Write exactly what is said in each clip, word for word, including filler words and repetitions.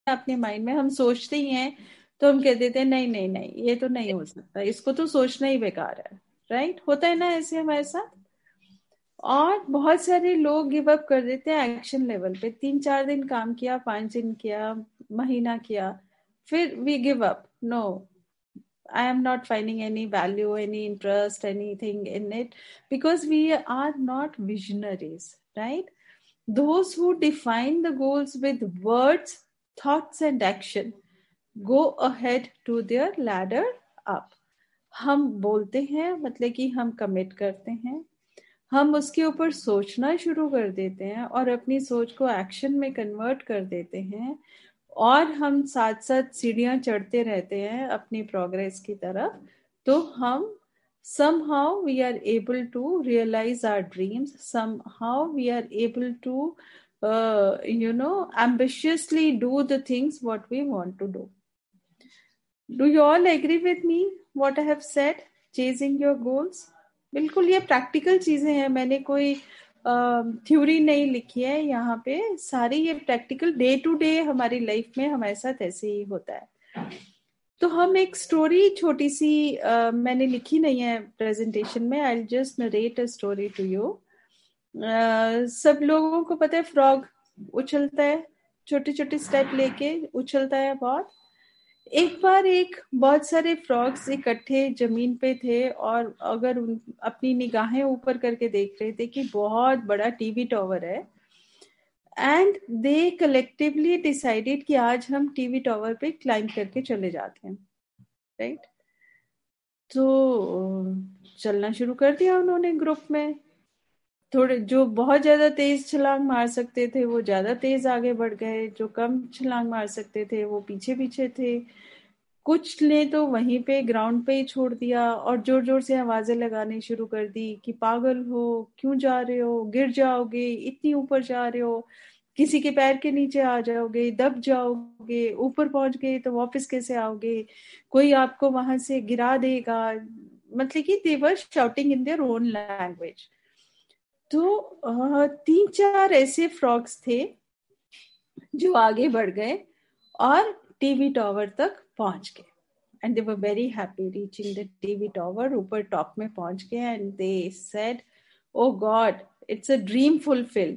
अपने माइंड में हम सोचते ही हैं, तो हम कह देते हैं नहीं नहीं नहीं ये तो नहीं हो सकता, इसको तो सोचना ही बेकार है। राइट, होता है ना ऐसे हमारे साथ। और बहुत सारे लोग गिव अप कर देते हैं एक्शन लेवल पे, तीन चार दिन काम किया, पांच दिन किया, महीना किया, फिर we give up. No, I am not finding any value, any interest, anything in it, because we are not visionaries, right? Those who define the goals with words, thoughts, and action go ahead to their ladder up. हम बोलते हैं मतलब कि हम commit करते हैं, हम उसके ऊपर सोचना शुरू कर देते हैं और अपनी सोच को एक्शन में कन्वर्ट कर देते हैं, और हम साथ साथ सीढ़ियां चढ़ते रहते हैं अपनी प्रोग्रेस की तरफ, तो हम somehow we are able to realize our dreams, somehow we are able to uh, you know ambitiously do the things what we want to do. Do you all agree with me what I have said? Chasing your goals, बिल्कुल ये practical चीजें हैं, मैंने कोई theory uh, नहीं लिखी है यहाँ पे, सारी ये प्रैक्टिकल डे टू डे हमारी लाइफ में हमारे साथ ऐसे ही होता है। तो हम एक स्टोरी छोटी सी uh, मैंने लिखी नहीं है प्रेजेंटेशन में, I just narrate a story to you. सब लोगों को पता है फ्रॉग उछलता है, छोटे छोटे स्टेप लेके उछलता है बहुत। एक बार एक बहुत सारे फ्रॉग्स इकट्ठे जमीन पे थे, और अगर उन अपनी निगाहें ऊपर करके देख रहे थे कि बहुत बड़ा टीवी टावर है, एंड दे कलेक्टिवली डिसाइडेड कि आज हम टीवी टावर पे क्लाइंब करके चले जाते हैं। राइट, तो चलना शुरू कर दिया उन्होंने ग्रुप में। थोड़े जो बहुत ज्यादा तेज छलांग मार सकते थे वो ज्यादा तेज आगे बढ़ गए, जो कम छलांग मार सकते थे वो पीछे पीछे थे, कुछ ने तो वहीं पे ग्राउंड पे ही छोड़ दिया और जोर जोर से आवाजें लगानी शुरू कर दी कि पागल हो, क्यों जा रहे हो, गिर जाओगे, इतनी ऊपर जा रहे हो, किसी के पैर के नीचे आ जाओगे, दब जाओगे, ऊपर पहुंच गए तो वापस कैसे आओगे, कोई आपको वहां से गिरा देगा। मतलब कि दे वर shouting in their own language. तो अ, तीन चार ऐसे फ्रॉग्स थे जो आगे बढ़ गए और टीवी टावर तक पहुंच गए, and they were very happy reaching the TV tower. ऊपर टॉप में पहुंच गए and they said O God it's a dream fulfilled.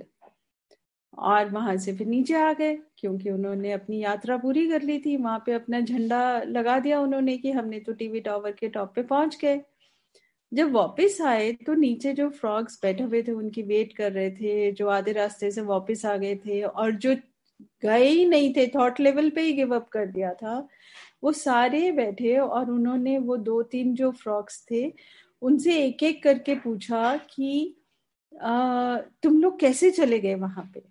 और वहां से फिर नीचे आ गए क्योंकि उन्होंने अपनी यात्रा पूरी कर ली थी, वहां पे अपना झंडा लगा दिया उन्होंने कि हमने तो टीवी टावर के टॉप पे पहुंच गए। जब वापस आए तो नीचे जो फ्रॉग्स बैठे हुए थे उनकी वेट कर रहे थे, जो आधे रास्ते से वापस आ गए थे और जो गए ही नहीं थे, थॉट लेवल पे ही गिव अप कर दिया था, वो सारे बैठे और उन्होंने वो दो तीन जो फ्रॉग्स थे उनसे एक एक करके पूछा कि आ, तुम लोग कैसे चले गए वहां पे।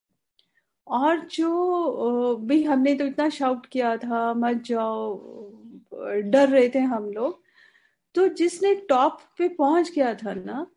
और जो अ, भी हमने तो इतना शाउट किया था मत जाओ, डर रहे थे हम लोग, तो जिसने टॉप पे पहुंच गया था ना,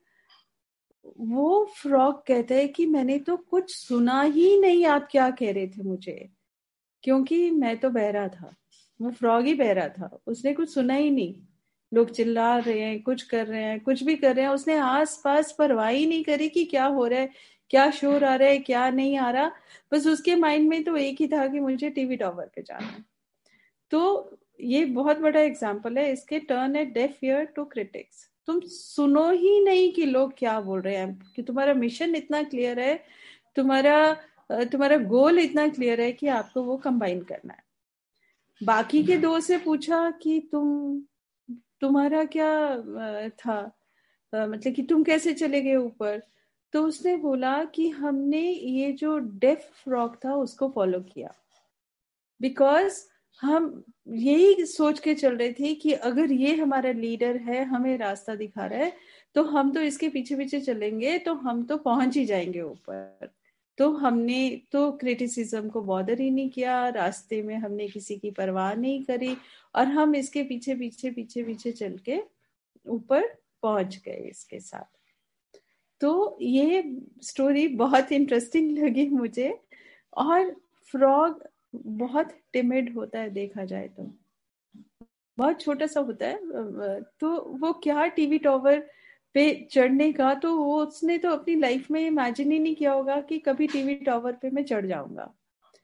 वो फ्रॉग कहता है कि मैंने तो कुछ सुना ही नहीं आप क्या कह रहे थे मुझे, क्योंकि मैं तो बहरा था। वो फ्रॉग ही बहरा था, उसने कुछ सुना ही नहीं। लोग चिल्ला रहे हैं, कुछ कर रहे हैं, कुछ भी कर रहे हैं, उसने आस पास परवाह ही नहीं करी कि क्या हो रहा है, क्या शोर आ रहा है, क्या नहीं आ रहा। बस उसके माइंड में तो एक ही था कि मुझे टीवी टावर पे जाना है। तो ये बहुत बड़ा एग्जाम्पल है इसके, turn A deaf ear to critics. तुम सुनो ही नहीं कि लोग क्या बोल रहे हैं, कि तुम्हारा मिशन इतना क्लियर है, तुम्हारा तुम्हारा गोल इतना क्लियर है कि आपको वो कंबाइन करना है। बाकी के दो से पूछा कि तुम तुम्हारा क्या था, मतलब कि तुम कैसे चले गए ऊपर। तो उसने बोला कि हमने ये जो डेफ फ्रॉक था उसको फॉलो किया, बिकॉज हम यही सोच के चल रहे थे कि अगर ये हमारा लीडर है, हमें रास्ता दिखा रहा है, तो हम तो इसके पीछे पीछे चलेंगे तो हम तो पहुंच ही जाएंगे ऊपर। तो हमने तो क्रिटिसिज्म को बॉदर ही नहीं किया, रास्ते में हमने किसी की परवाह नहीं करी, और हम इसके पीछे पीछे पीछे पीछे चल के ऊपर पहुंच गए इसके साथ। तो ये स्टोरी बहुत इंटरेस्टिंग लगी मुझे। और फ्रॉग बहुत टिमिड होता है, देखा जाए तो बहुत छोटा सा होता है, तो वो क्या टीवी टावर पे चढ़ने का, तो वो उसने तो अपनी लाइफ में इमेजिन ही नहीं किया होगा कि कभी टीवी टावर पे मैं चढ़ जाऊंगा।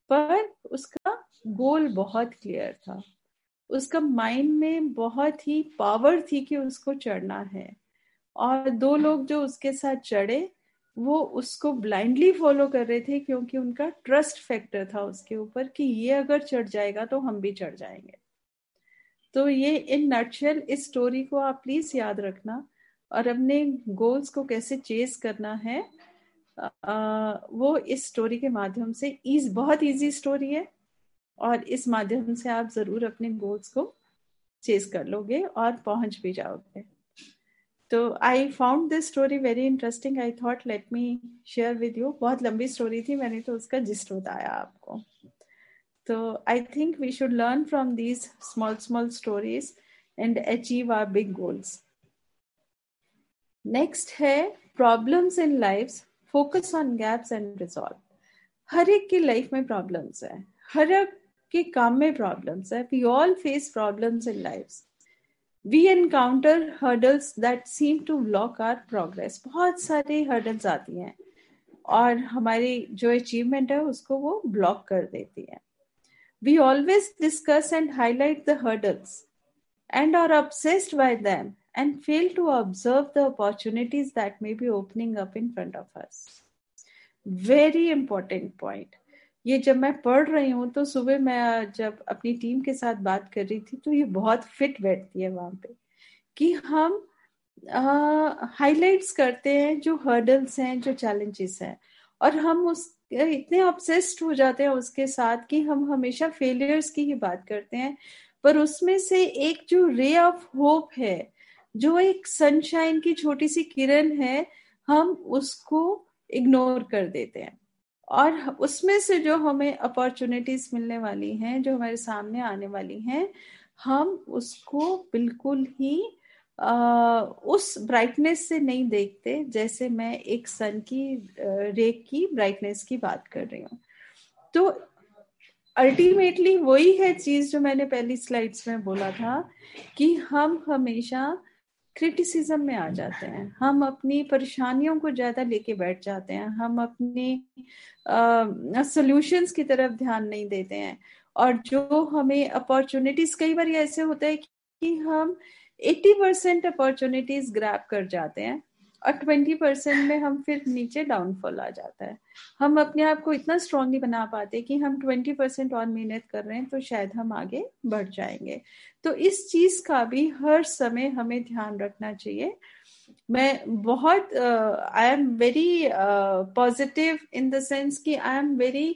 पर उसका गोल बहुत क्लियर था, उसका माइंड में बहुत ही पावर थी कि उसको चढ़ना है। और दो लोग जो उसके साथ चढ़े वो उसको ब्लाइंडली फॉलो कर रहे थे, क्योंकि उनका ट्रस्ट फैक्टर था उसके ऊपर कि ये अगर चढ़ जाएगा तो हम भी चढ़ जाएंगे। तो ये इन नटशेल इस स्टोरी को आप प्लीज याद रखना, और अपने गोल्स को कैसे चेस करना है आ, वो इस स्टोरी के माध्यम से, इज बहुत इजी स्टोरी है, और इस माध्यम से आप जरूर अपने गोल्स को चेस कर लोगे और पहुंच भी जाओगे। तो I found this story very interesting, I thought let me share with you. बहुत लंबी स्टोरी थी, मैंने तो उसका जिस्ट बताया आपको। तो I think we should learn from these small small stories and achieve our big goals. Next है problems in life, focus on gaps and resolve. हर एक की लाइफ में प्रॉब्लम्स है, हर एक के काम में प्रॉब्लम्स है। We all face problems in life. We encounter hurdles that seem to block our progress. बहुत सारी hurdles आती हैं और हमारी जो achievement है उसको वो block कर देती है। We always discuss and highlight the hurdles and are obsessed by them and fail to observe the opportunities that may be opening up in front of us. Very important point. ये जब मैं पढ़ रही हूँ तो सुबह मैं जब अपनी टीम के साथ बात कर रही थी तो ये बहुत फिट बैठती है वहां पे, कि हम हाईलाइट्स uh, करते हैं जो हर्डल्स हैं, जो चैलेंजेस हैं, और हम उस इतने ऑब्सेस्ड हो जाते हैं उसके साथ कि हम हमेशा फेलियर्स की ही बात करते हैं। पर उसमें से एक जो रे ऑफ होप है, जो एक सनशाइन की छोटी सी किरण है, हम उसको इग्नोर कर देते हैं। और उसमें से जो हमें अपॉर्चुनिटीज मिलने वाली हैं, जो हमारे सामने आने वाली हैं, हम उसको बिल्कुल ही आ, उस ब्राइटनेस से नहीं देखते, जैसे मैं एक सन की रे की ब्राइटनेस की बात कर रही हूँ। तो अल्टीमेटली वही है चीज जो मैंने पहली स्लाइड्स में बोला था, कि हम हमेशा क्रिटिसिज्म में आ जाते हैं, हम अपनी परेशानियों को ज्यादा लेके बैठ जाते हैं, हम अपनी सॉल्यूशंस की तरफ ध्यान नहीं देते हैं। और जो हमें अपॉर्चुनिटीज, कई बार ऐसे होता है कि हम अस्सी परसेंट अपॉर्चुनिटीज ग्रैब कर जाते हैं और बीस परसेंट में हम फिर नीचे डाउनफॉल आ जाता है। हम अपने आप को इतना स्ट्रांग नहीं बना पाते कि हम बीस परसेंट और मेहनत कर रहे हैं तो शायद हम आगे बढ़ जाएंगे। तो इस चीज का भी हर समय हमें ध्यान रखना चाहिए। मैं बहुत I am very positive in the sense कि I am very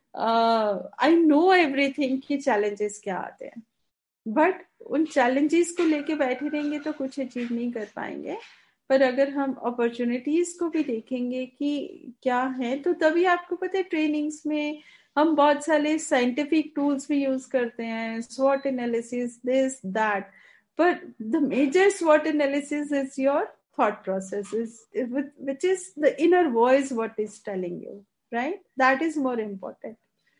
I know everything कि चैलेंजेस क्या आते हैं, बट उन चैलेंजेस को लेके बैठे रहेंगे तो कुछ अचीव नहीं कर पाएंगे। पर अगर हम अपॉर्चुनिटीज को भी देखेंगे कि क्या है, तो तभी आपको पता है ट्रेनिंग्स में हम बहुत सारे साइंटिफिक टूल्स भी यूज करते हैं, स्वॉट analysis, this that, but the major SWOT analysis is your thought process, is which is the inner voice what is telling you, right? That is more important.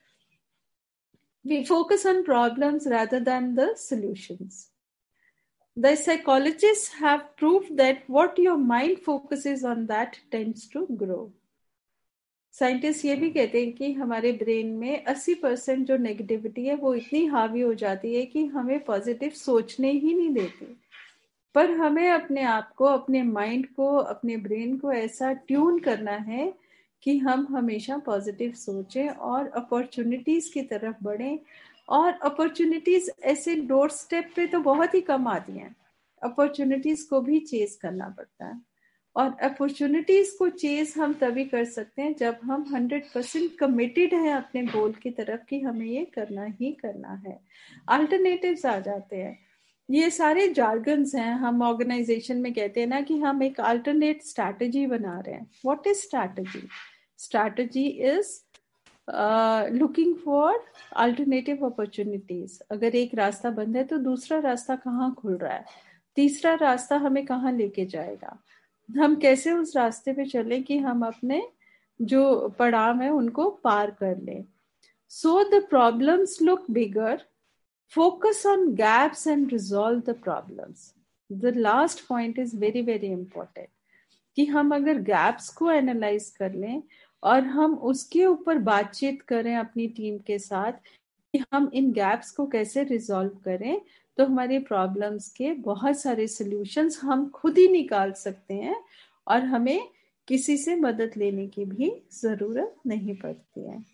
We focus on problems rather than the solutions. The psychologists have proved that what your mind focuses on that tends to grow. Scientist ये भी कहते हैं कि हमारे brain में अस्सी percent जो negativity है वो इतनी हावी हो जाती है कि हमें पॉजिटिव सोचने ही नहीं देती। पर हमें अपने आप को, अपने माइंड को, अपने ब्रेन को ऐसा ट्यून करना है कि हम हमेशा पॉजिटिव सोचें और अपॉर्चुनिटीज की तरफ बढ़ें। और अपॉर्चुनिटीज ऐसे डोर स्टेप पे तो बहुत ही कम आती हैं, अपॉर्चुनिटीज को भी चेस करना पड़ता है। और अपॉर्चुनिटीज को चेस हम तभी कर सकते हैं जब हम हंड्रेड परसेंट कमिटेड हैं अपने गोल की तरफ कि हमें ये करना ही करना है। अल्टरनेटिव्स आ जाते हैं, ये सारे जार्गन्स हैं। हम ऑर्गेनाइजेशन में कहते हैं ना कि हम एक अल्टरनेट स्ट्रैटेजी बना रहे हैं। What is strategy? Strategy is looking for alternative opportunities. अगर एक रास्ता बंद है तो दूसरा रास्ता कहाँ खुल रहा है, तीसरा रास्ता हमें कहाँ लेके जाएगा, हम कैसे उस रास्ते पे चलें कि हम अपने जो पड़ाव है उनको पार कर लें। So the problems look bigger, focus on gaps and resolve the problems. The last point is very very important कि हम अगर gaps को analyze कर लें और हम उसके ऊपर बातचीत करें अपनी टीम के साथ कि हम इन गैप्स को कैसे रिजॉल्व करें, तो हमारी प्रॉब्लम्स के बहुत सारे सॉल्यूशंस हम खुद ही निकाल सकते हैं और हमें किसी से मदद लेने की भी जरूरत नहीं पड़ती है.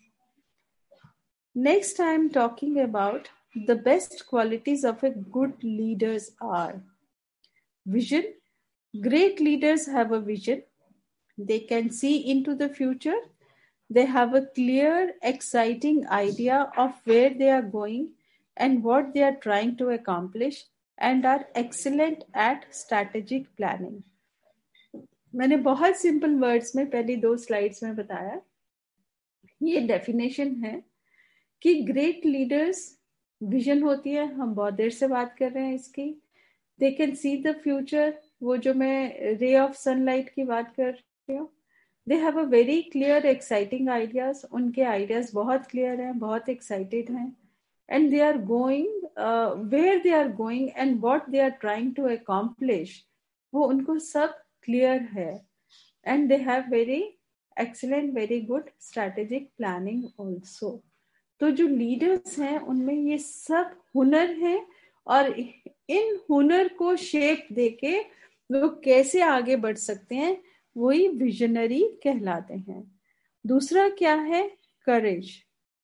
Next, I am talking about the best qualities of a good leaders are vision. Great leaders have a vision. They can see into the future. They have a clear, exciting idea of where they are going and what they are trying to accomplish, and are excellent at strategic planning. मैंने बहुत simple words में पहली दो slides में बताया. ये definition है कि ग्रेट लीडर्स विजन होती है. हम बहुत देर से बात कर रहे हैं इसकी. They can see the future, वो जो मैं रे ऑफ सनलाइट की बात कर रही हूँ. They have a very clear exciting ideas. उनके आइडियाज बहुत क्लियर हैं, बहुत एक्साइटेड हैं. And they are going where they are going and what they are trying to accomplish, वो उनको सब क्लियर है. And they have very excellent, very good strategic planning also. तो जो लीडर्स हैं उनमें ये सब हुनर है, और इन हुनर को शेप देके वो कैसे आगे बढ़ सकते हैं, वही विजनरी कहलाते हैं. दूसरा क्या है? करेज.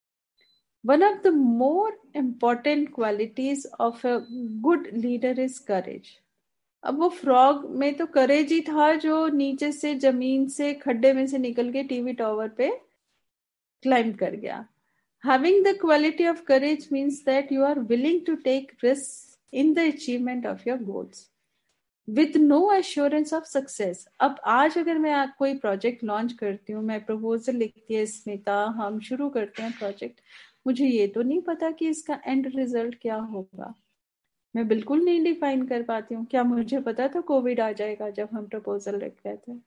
One of the more important qualities of a good leader is करेज. अब वो फ्रॉग में तो करेज ही था जो नीचे से जमीन से खड्डे में से निकल के टीवी टावर पे क्लाइंब कर गया. Having the quality of courage means that you are willing to take risks in the achievement of your goals with no assurance of success. अब आज अगर मैं आप कोई प्रोजेक्ट लॉन्च करती हूँ, मैं प्रपोजल लिखती है स्मिता, हम शुरू करते हैं प्रोजेक्ट, मुझे ये तो नहीं पता कि इसका एंड रिजल्ट क्या होगा. मैं बिल्कुल नहीं डिफाइन कर पाती हूँ. क्या मुझे पता था कोविड आ जाएगा जब हम प्रपोजल लिख रहे थे?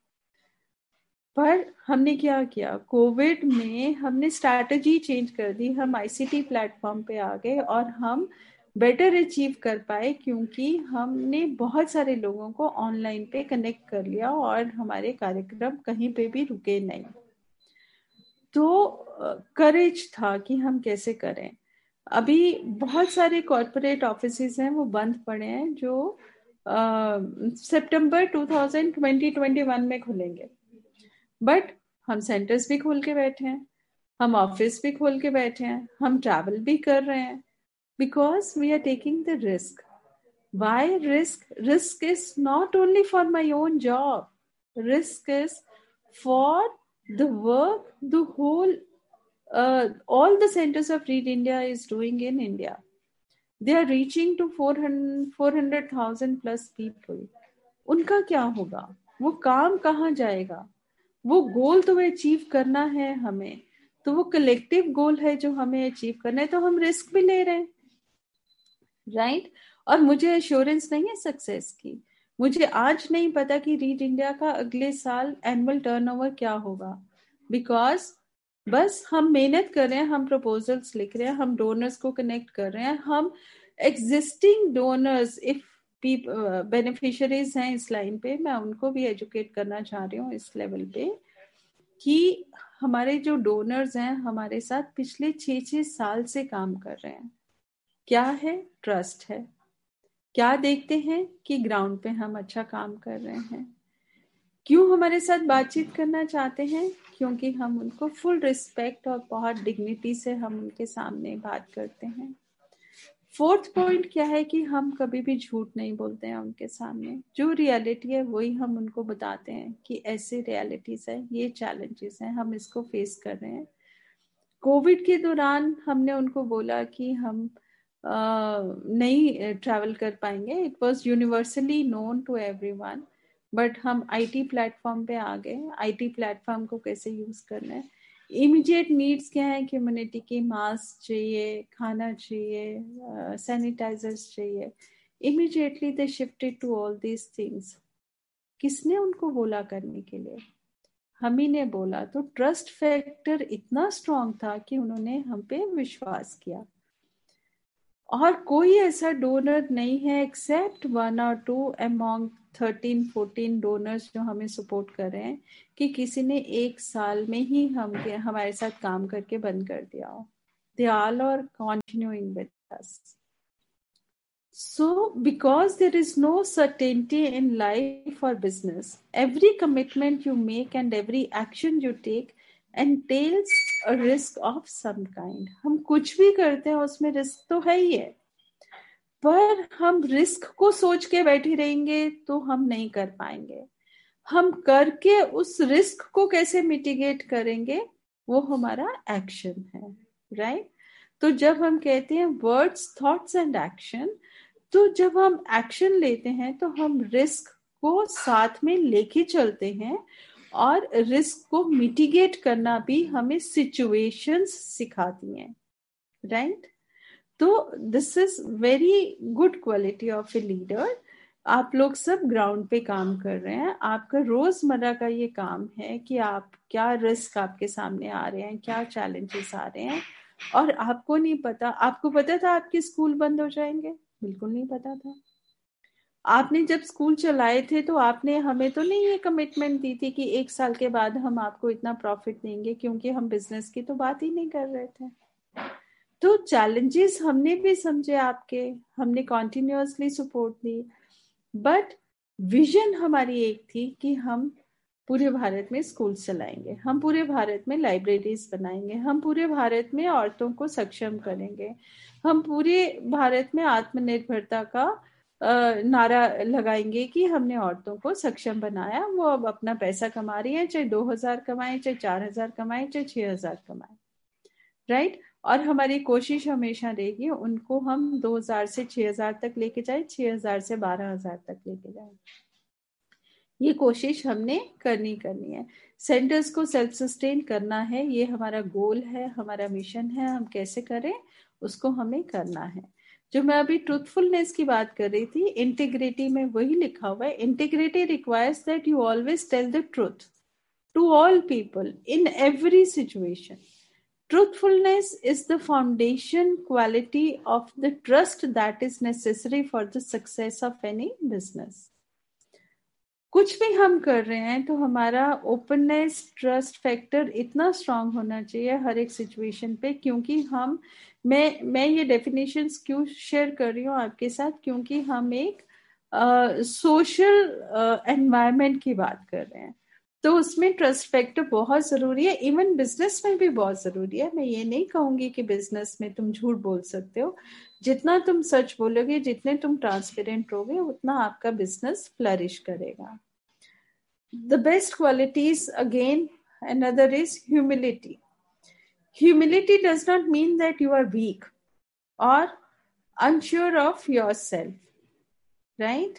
पर हमने क्या किया, कोविड में हमने स्ट्रैटेजी चेंज कर दी. हम आईसीटी प्लेटफॉर्म पे आ गए और हम बेटर अचीव कर पाए क्योंकि हमने बहुत सारे लोगों को ऑनलाइन पे कनेक्ट कर लिया और हमारे कार्यक्रम कहीं पे भी रुके नहीं. तो करेज था कि हम कैसे करें. अभी बहुत सारे कॉर्पोरेट ऑफिसेज हैं वो बंद पड़े हैं जो सितंबर ट्वेंटी ट्वेंटी वन में खुलेंगे. बट हम सेंटर्स भी खोल के बैठे हैं, हम ऑफिस भी खोल के बैठे हैं, हम ट्रैवल भी कर रहे हैं, because we are taking the risk. Y risk? Risk is not only for my own job, risk is for the work the whole all the centers of Read India is doing in India. They are reaching to four hundred thousand plus people. उनका क्या होगा? वो काम कहाँ जाएगा? वो गोल तो achieve करना है हमें, तो वो कलेक्टिव गोल है जो हमें अचीव करना है, तो हम रिस्क भी ले रहे हैं, राइट right? और मुझे एश्योरेंस नहीं है सक्सेस की. मुझे आज नहीं पता कि रीड इंडिया का अगले साल एनुअल टर्नओवर क्या होगा, बिकॉज बस हम मेहनत कर रहे हैं, हम प्रपोजल्स लिख रहे हैं, हम डोनर्स को कनेक्ट कर रहे हैं. हम एग्जिस्टिंग डोनर्स, इफ बेनिफिशियरीज हैं इस लाइन पे, मैं उनको भी एजुकेट करना चाह रही हूँ इस लेवल पे कि हमारे जो डोनर्स हैं हमारे साथ पिछले छः छः साल से काम कर रहे हैं. क्या है? ट्रस्ट है. क्या देखते हैं कि ग्राउंड पे हम अच्छा काम कर रहे हैं. क्यों हमारे साथ बातचीत करना चाहते हैं? क्योंकि हम उनको फुल रिस्पेक्ट और बहुत डिग्निटी से हम उनके सामने बात करते हैं. फोर्थ पॉइंट क्या है कि हम कभी भी झूठ नहीं बोलते हैं उनके सामने. जो रियलिटी है वही हम उनको बताते हैं कि ऐसे रियलिटीज है, ये चैलेंजेस हैं, हम इसको फेस कर रहे हैं. कोविड के दौरान हमने उनको बोला कि हम uh, नहीं ट्रैवल कर पाएंगे. It was universally known to everyone, but हम आईटी प्लेटफॉर्म पे आ गए. आईटी प्लेटफॉर्म को कैसे यूज करना है. इमीडिएट नीड्स क्या है? कम्युनिटी की मास्क चाहिए, खाना चाहिए, सैनिटाइजर्स uh, चाहिए. Immediately they shifted to all these things. किसने उनको बोला करने के लिए? हम ही ने बोला. तो ट्रस्ट फैक्टर इतना स्ट्रांग था कि उन्होंने हम पे विश्वास किया. और कोई ऐसा डोनर नहीं है एक्सेप्ट वन और to among thirteen fourteen donors जो हमें सपोर्ट कर रहे हैं कि किसी ने एक साल में ही हम हमारे साथ काम करके बंद कर दिया हो. They all are continuing with us. So, because there is no certainty in life or business, every commitment you make and every action you take entails a risk of some kind. हम कुछ भी करते हैं उसमें risk तो है ही है, पर हम रिस्क को सोच के बैठे रहेंगे तो हम नहीं कर पाएंगे. हम करके उस रिस्क को कैसे मिटिगेट करेंगे, वो हमारा एक्शन है, राइट? तो जब हम कहते हैं वर्ड्स, थॉट्स एंड एक्शन, तो जब हम एक्शन लेते हैं तो हम रिस्क को साथ में लेके चलते हैं, और रिस्क को मिटिगेट करना भी हमें सिचुएशंस सिखाती हैं, राइट? तो this is very good quality of a leader. आप लोग सब ग्राउंड पे काम कर रहे हैं, आपका रोजमर्रा का ये काम है कि आप क्या रिस्क आपके सामने आ रहे हैं, क्या चैलेंजेस आ रहे हैं, और आपको नहीं पता. आपको पता था आपके स्कूल बंद हो जाएंगे? बिल्कुल नहीं पता था. आपने जब स्कूल चलाए थे तो आपने हमें तो नहीं ये कमिटमेंट दी थी कि एक साल के बाद हम आपको इतना प्रॉफिट देंगे, क्योंकि हम बिजनेस की तो बात ही नहीं कर रहे थे. तो चैलेंजेस हमने भी समझे आपके, हमने continuously support the, but vision हमारी एक थी कि हम पूरे भारत में स्कूल चलाएंगे, हम पूरे भारत में लाइब्रेरीज बनाएंगे, हम पूरे भारत में औरतों को सक्षम करेंगे, हम पूरे भारत में आत्मनिर्भरता का नारा लगाएंगे कि हमने औरतों को सक्षम बनाया. वो अब अपना पैसा कमा रही है, चाहे दो हजार कमाए, चाहे चार हजार कमाए, चाहे छह हजार कमाए, राइट? और हमारी कोशिश हमेशा रहेगी उनको हम दो हजार से छह हजार तक लेके जाए, छह हजार से बारह हजार तक लेके जाए. ये कोशिश हमने करनी करनी है. सेंटर्स को सेल्फ सस्टेन करना है, ये हमारा गोल है, हमारा मिशन है. हम कैसे करें उसको हमें करना है. जो मैं अभी ट्रूथफुलनेस की बात कर रही थी, इंटीग्रिटी में वही लिखा हुआ है. Integrity requires that you always tell the truth to all people in every situation. Truthfulness is the foundation quality of the trust that is necessary for the success of any business. कुछ भी हम कर रहे हैं तो हमारा openness, trust factor इतना strong होना चाहिए हर एक सिचुएशन पे, क्योंकि हम मैं मैं ये डेफिनेशंस क्यों शेयर कर रही हूँ आपके साथ, क्योंकि हम एक सोशल एनवायरनमेंट की बात कर रहे हैं, तो उसमें ट्रस्ट फैक्टर बहुत जरूरी है. इवन बिजनेस में भी बहुत जरूरी है. मैं ये नहीं कहूंगी कि बिजनेस में तुम झूठ बोल सकते हो. जितना तुम सच बोलोगे, जितने तुम ट्रांसपेरेंट रहोगे, उतना आपका बिजनेस फ्लरिश करेगा. The best qualities, again, another is humility. Humility does not mean that you are weak or unsure of yourself, right?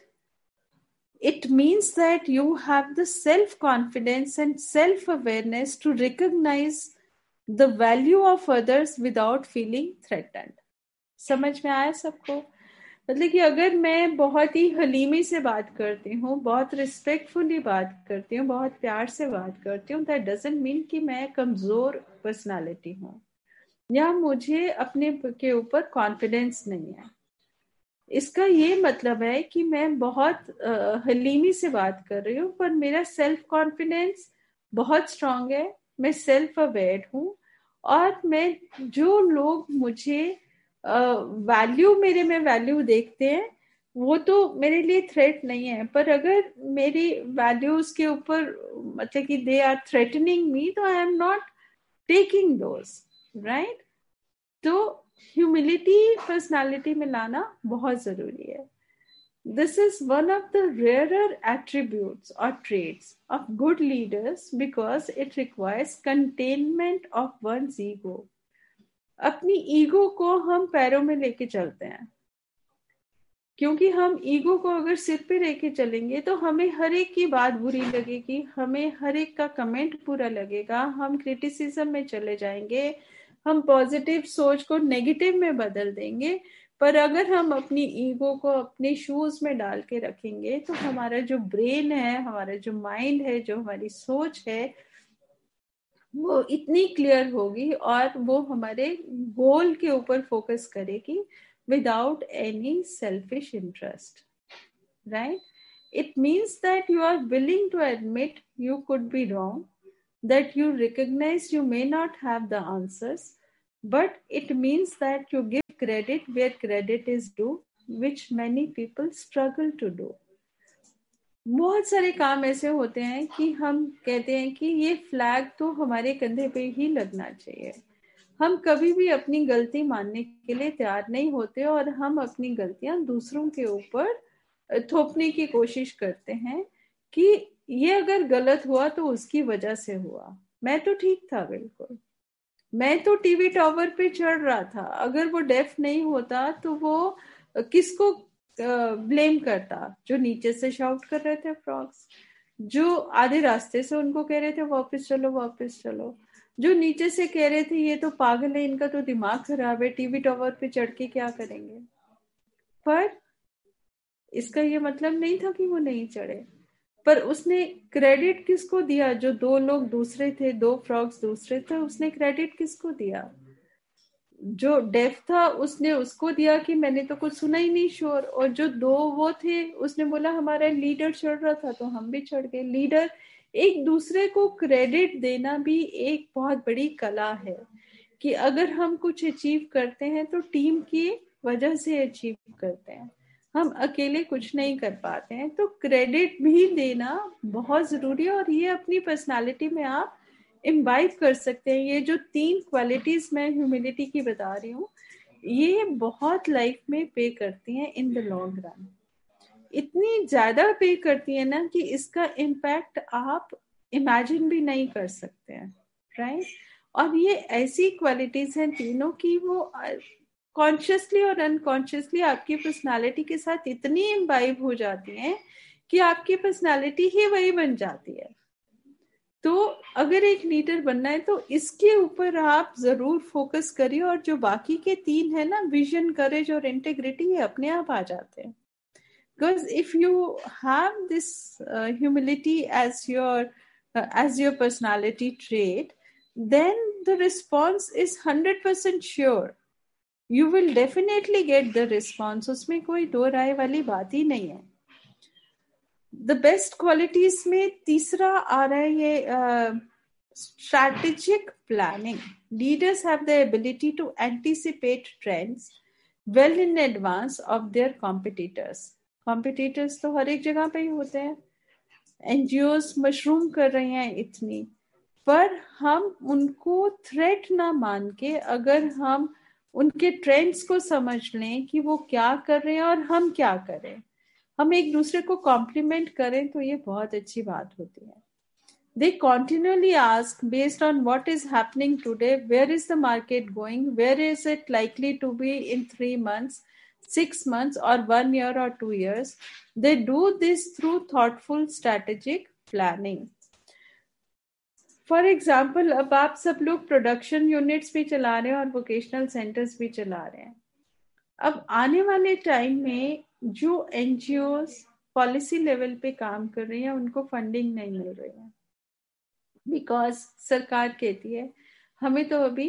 It means that you have the self-confidence and self-awareness to recognize the value of others without feeling threatened. समझ में आया सबको? मतलब कि अगर मैं बहुत ही हलीमी से बात करती हूँ, बहुत रिस्पेक्टफुली बात करती हूँ, बहुत प्यार से बात करती हूँ, दैट डजंट मीन कि मैं कमजोर पर्सनालिटी हूँ या मुझे अपने के ऊपर कॉन्फिडेंस नहीं है. इसका ये मतलब है कि मैं बहुत हलीमी से बात कर रही हूँ, पर मेरा सेल्फ कॉन्फिडेंस बहुत स्ट्रांग है, मैं सेल्फ अवेयर हूँ, और मैं जो लोग मुझे वैल्यू uh, मेरे में वैल्यू देखते हैं वो तो मेरे लिए थ्रेट नहीं है, पर अगर मेरी वैल्यूज के ऊपर मतलब कि दे आर थ्रेटनिंग मी, तो I am not taking those, right? तो ह्यूमिलिटी पर्सनालिटी में लाना बहुत जरूरी है. This is one of the rarer attributes or traits of good leaders because it requires containment of one's ego. अपनी ईगो को हम पैरों में लेके चलते हैं, क्योंकि हम ईगो को अगर सिर पे लेके चलेंगे तो हमें हर एक की बात बुरी लगेगी, हमें हर एक का कमेंट बुरा लगेगा, हम क्रिटिसिज्म में चले जाएंगे, हम पॉजिटिव सोच को नेगेटिव में बदल देंगे. पर अगर हम अपनी ईगो को अपने शूज में डाल के रखेंगे तो हमारा जो ब्रेन है, हमारा जो माइंड है, जो हमारी सोच है, वो इतनी क्लियर होगी और वो हमारे गोल के ऊपर फोकस करेगी, without any selfish interest, right? It means that you are willing to admit you could be wrong, that you recognize you may not have the answers, but it means that you give credit where credit is due, which many people struggle to do. बहुत सारे काम ऐसे होते हैं कि हम कहते हैं कि ये फ्लैग तो हमारे कंधे पे ही लगना चाहिए. हम कभी भी अपनी गलती मानने के लिए तैयार नहीं होते और हम अपनी गलतियां दूसरों के ऊपर थोपने की कोशिश करते हैं कि ये अगर गलत हुआ तो उसकी वजह से हुआ. मैं तो ठीक था, बिल्कुल. मैं तो टीवी टावर पे चढ़ रहा था. अगर वो डेफ नहीं होता तो वो किसको ब्लेम करता? जो नीचे से शाउट कर रहे थे फ्रॉग्स, जो आधे रास्ते से उनको कह रहे थे वापस चलो वापस चलो, जो नीचे से कह रहे थे ये तो पागल है, इनका तो दिमाग खराब है, टीवी टावर पे चढ़ के क्या करेंगे. पर इसका ये मतलब नहीं था कि वो नहीं चढ़े. पर उसने क्रेडिट किसको दिया? जो दो लोग दूसरे थे, दो फ्रॉग्स दूसरे थे, उसने क्रेडिट किसको दिया? जो डेफ था उसने उसको दिया कि मैंने तो कुछ सुना ही नहीं शोर. और जो दो वो थे उसने बोला हमारा लीडर चढ़ रहा था तो हम भी चढ़ गए. लीडर एक दूसरे को क्रेडिट देना भी एक बहुत बड़ी कला है कि अगर हम कुछ अचीव करते हैं तो टीम की वजह से अचीव करते हैं, हम अकेले कुछ नहीं कर पाते हैं. तो क्रेडिट भी देना बहुत जरूरी है और ये अपनी पर्सनालिटी में आप इम्बाइब कर सकते हैं. ये जो तीन क्वालिटीज मैं ह्यूमिलिटी की बता रही हूँ, ये बहुत लाइफ में पे करती हैं इन द लॉन्ग रन. इतनी ज्यादा पे करती है ना कि इसका इम्पैक्ट आप इमेजिन भी नहीं कर सकते हैं, राइट? और ये ऐसी क्वालिटीज हैं तीनों की वो कॉन्शियसली और अनकॉन्शियसली आपकी पर्सनालिटी के साथ इतनी इम्बाइब हो जाती हैं कि आपकी पर्सनालिटी ही वही बन जाती है. तो अगर एक लीडर बनना है तो इसके ऊपर आप जरूर फोकस करिए. और जो बाकी के तीन है ना, विजन, करेज और इंटेग्रिटी, ये अपने आप आ जाते हैं. Because if you have this uh, humility as your uh, as your personality trait, then the response is one hundred percent sure. You will definitely get the response. उसमें कोई दो राय वाली बात ही नहीं है. The best qualities में तीसरा आ रहा है ये uh, strategic planning. Leaders have the ability to anticipate trends well in advance of their competitors. Competitors तो हर एक जगह पे ही होते हैं. एनजीओस मशरूम कर रही हैं इतनी, पर हम उनको थ्रेट ना मान के अगर हम उनके ट्रेंड्स को समझ लें कि वो क्या कर रहे हैं और हम क्या करें, हम एक दूसरे को कॉम्प्लीमेंट करें, तो ये बहुत अच्छी बात होती है. They continually ask, based on what is happening today, where is the market going, where is it likely to be in three months, six months or one year or two years. They do this through thoughtful strategic planning. For example, अब आप सब लोग production units भी चला रहे हैं और vocational centres भी चला रहे हैं. अब आने वाले टाइम में जो एनजीओस पॉलिसी लेवल पे काम कर रही हैं उनको फंडिंग नहीं मिल रही है, बिकॉज सरकार कहती है हमें तो अभी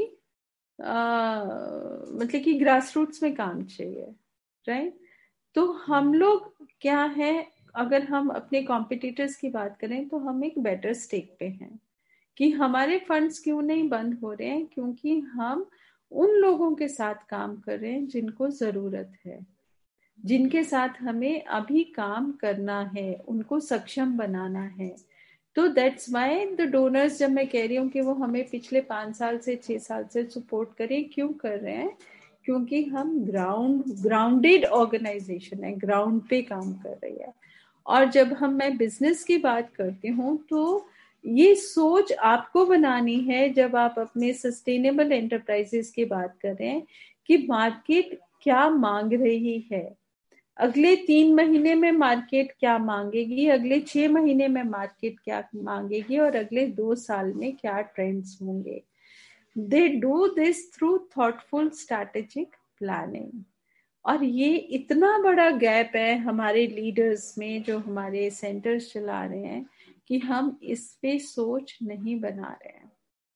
आ, मतलब कि ग्रास रूट्स में काम चाहिए, राइट? तो हम लोग क्या है, अगर हम अपने कॉम्पिटिटर्स की बात करें तो हम एक बेटर स्टेक पे हैं कि हमारे फंड्स क्यों नहीं बंद हो रहे हैं, क्योंकि हम उन लोगों के साथ काम कर रहे हैं जिनको जरूरत है, जिनके साथ हमें अभी काम करना है, उनको सक्षम बनाना है. तो दैट्स वाई द डोनर्स, जब मैं कह रही हूँ कि वो हमें पिछले पांच साल से छह साल से सपोर्ट करें, क्यों कर रहे हैं? क्योंकि हम ग्राउंड ग्राउंडेड ऑर्गेनाइजेशन है, ग्राउंड पे काम कर रही है. और जब हम मैं बिजनेस की बात करती हूँ तो ये सोच आपको बनानी है जब आप अपने सस्टेनेबल एंटरप्राइजेस की बात करें कि मार्केट क्या मांग रही है, अगले तीन महीने में मार्केट क्या मांगेगी, अगले छह महीने में मार्केट क्या मांगेगी और अगले दो साल में क्या ट्रेंड्स होंगे. They do this through thoughtful strategic planning. और ये इतना बड़ा गैप है हमारे लीडर्स में जो हमारे सेंटर्स चला रहे हैं कि हम इस पे सोच नहीं बना रहे हैं.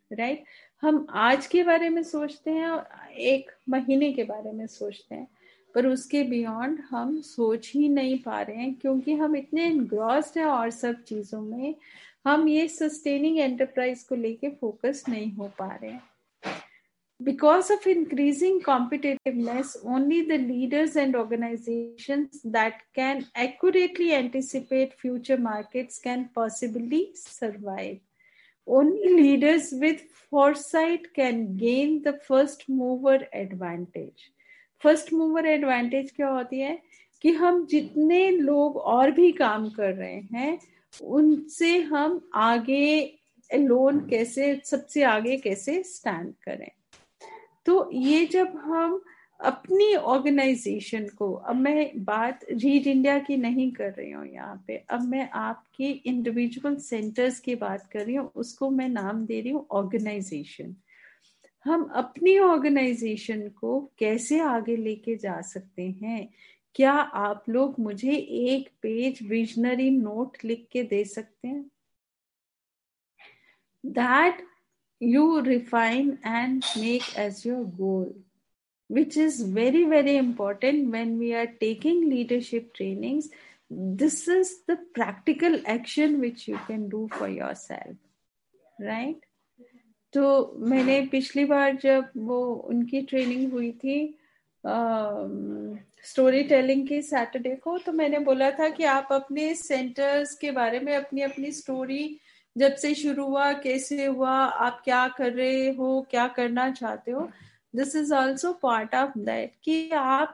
राइट। हम आज के बारे में सोचते हैं और एक महीने के बारे में सोचते हैं, पर उसके बियॉन्ड हम सोच ही नहीं पा रहे हैं, क्योंकि हम इतने एनग्रॉस्ड हैं और सब चीजों में, हम ये सस्टेनिंग एंटरप्राइज को लेके फोकस नहीं हो पा रहे हैं. Because of increasing competitiveness, only the leaders and organizations that can accurately anticipate future markets can possibly survive. Only leaders with foresight can gain the first mover advantage. First mover advantage क्या होती है कि हम जितने लोग और भी काम कर रहे हैं उनसे हम आगे लोन कैसे, सबसे आगे कैसे स्टैंड करें. तो ये जब हम अपनी ऑर्गेनाइजेशन को, अब मैं बात रीड इंडिया की नहीं कर रही हूँ यहाँ पे, अब मैं आपके इंडिविजुअल सेंटर्स की बात कर रही हूँ, उसको मैं नाम दे रही हूँ ऑर्गेनाइजेशन. हम अपनी ऑर्गेनाइजेशन को कैसे आगे लेके जा सकते हैं? क्या आप लोग मुझे एक पेज विजनरी नोट लिख के दे सकते हैं? That you refine and make as your goal, which is very very important when we are taking leadership trainings. This is the practical action which you can do for yourself, right? तो मैंने पिछली बार जब वो उनकी training हुई थी story telling की Saturday को, तो मैंने बोला था कि आप अपने सेंटर्स के बारे में अपनी अपनी स्टोरी, जब से शुरू हुआ, कैसे हुआ, आप क्या कर रहे हो, क्या करना चाहते हो, this is also part of that. कि आप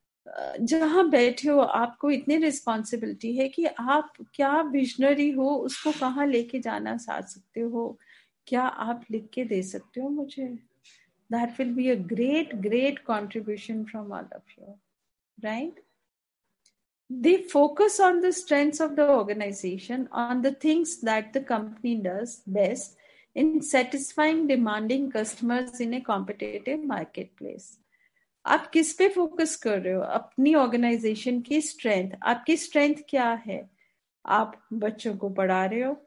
जहां बैठे हो आपको इतनी रिस्पॉन्सिबिलिटी है कि आप क्या विजनरी हो, उसको कहाँ लेके जाना चाह सकते हो, क्या आप लिख के दे सकते हो मुझे? That will be a great great contribution from all of you, right? They focus on the strengths of the organization, on the things that the company does best in satisfying demanding customers in a competitive marketplace. आप किस पे focus कर रहे हो? अपनी organisation की strength. आपकी strength क्या है? आप बच्चों को पढ़ा रहे हो,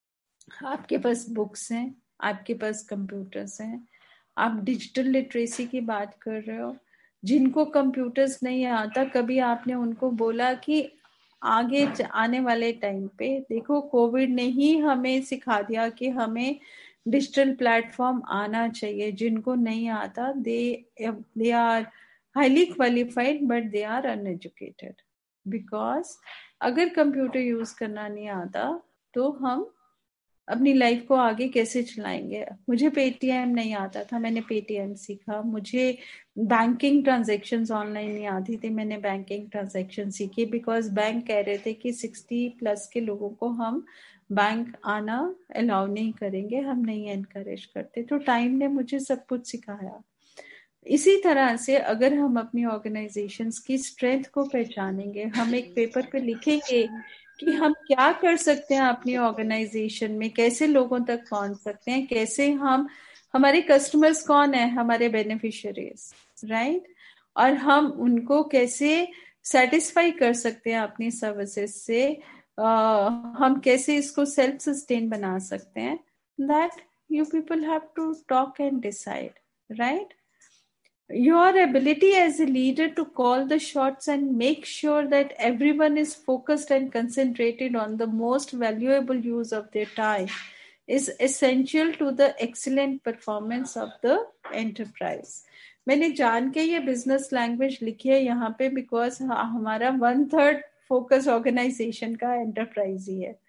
आपके पास बुक्स हैं, आपके पास कंप्यूटर्स हैं, आप डिजिटल लिटरेसी की बात कर रहे हो. जिनको कंप्यूटर्स नहीं आता, कभी आपने उनको बोला कि आगे आने वाले टाइम पे देखो, कोविड ने ही हमें सिखा दिया कि हमें डिजिटल प्लेटफॉर्म आना चाहिए. जिनको नहीं आता, दे they are highly qualified but they are uneducated. Because अगर कंप्यूटर यूज करना नहीं आता तो हम अपनी लाइफ को आगे कैसे चलाएंगे? मुझे पेटीएम नहीं आता था, मैंने पेटीएम सीखा. मुझे बैंकिंग ट्रांजैक्शंस ऑनलाइन नहीं आती थी, मैंने बैंकिंग ट्रांजैक्शन सीखी. बिकॉज बैंक कह रहे थे कि सिक्सटी प्लस के लोगों को हम बैंक आना अलाउ नहीं करेंगे, हम नहीं एनकरेज करते. तो टाइम ने मुझे सब कुछ सिखाया. इसी तरह से अगर हम अपनी ऑर्गेनाइजेशंस की स्ट्रेंथ को पहचानेंगे, हम एक पेपर पे लिखेंगे कि हम क्या कर सकते हैं अपनी ऑर्गेनाइजेशन में, कैसे लोगों तक पहुंच सकते हैं, कैसे हम, हमारे कस्टमर्स कौन है, हमारे बेनिफिशियरीज, राइट? और हम उनको कैसे सेटिस्फाई कर सकते हैं अपनी सर्विसेज से, uh, हम कैसे इसको सेल्फ सस्टेन बना सकते हैं. That you people have to talk and decide, right? Your ability as a leader to call the shots and make sure that everyone is focused and concentrated on the most valuable use of their time is essential to the excellent performance of the enterprise. मैंने जान के ये business language लिखी है यहाँ पे, because हमारा one third focus organisation का एंटरप्राइज ही है.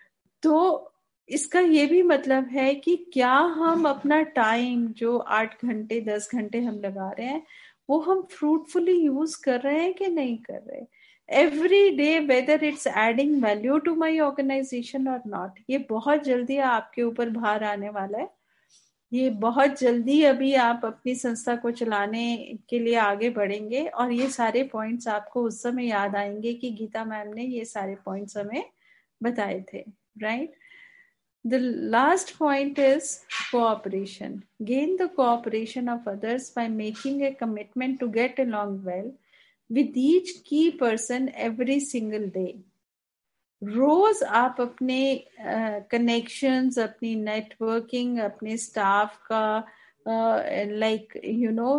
तो इसका ये भी मतलब है कि क्या हम अपना टाइम, जो आठ घंटे दस घंटे हम लगा रहे हैं, वो हम फ्रूटफुली यूज कर रहे हैं कि नहीं कर रहे. Every day, whether it's adding value to my organisation और नॉट. ये बहुत जल्दी आपके ऊपर भार आने वाला है. ये बहुत जल्दी अभी आप अपनी संस्था को चलाने के लिए आगे बढ़ेंगे और ये सारे पॉइंट्स आपको उस समय याद आएंगे कि गीता मैम ने ये सारे पॉइंट्स हमें बताए थे, right? The last point is cooperation. Gain the cooperation of others by making a commitment to get along well with each key person every single day. रोज आप अपने कनेक्शंस, uh, अपनी नेटवर्किंग, अपने स्टाफ का like you know